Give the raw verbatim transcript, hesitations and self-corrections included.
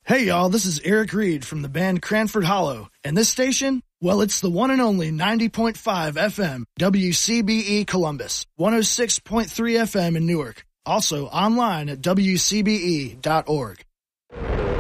Hey y'all, this is Eric Reed from the band Cranford Hollow, and this station, well, it's the one and only ninety point five F M W C B E Columbus, one oh six point three F M in Newark, also online at W C B E dot org.